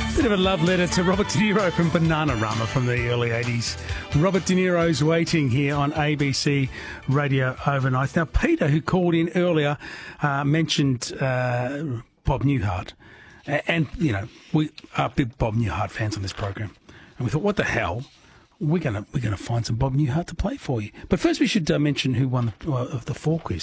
Bit of a love letter to Robert De Niro from Bananarama from the early 80s. Robert De Niro's Waiting here on ABC Radio Overnight. Now, Peter, who called in earlier, mentioned Bob Newhart. And, you know, we are big Bob Newhart fans on this program. And we thought, what the hell? We're gonna find some Bob Newhart to play for you. But first we should mention who won the fall quiz.